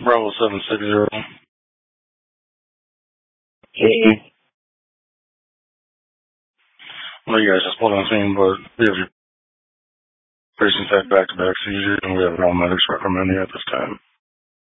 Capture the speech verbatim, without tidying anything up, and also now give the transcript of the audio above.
Bravo seven six zero. Hey. Well, you guys just pulled on scene, but we have your patients had back-to-back seizures, and we have no medics recommending at this time.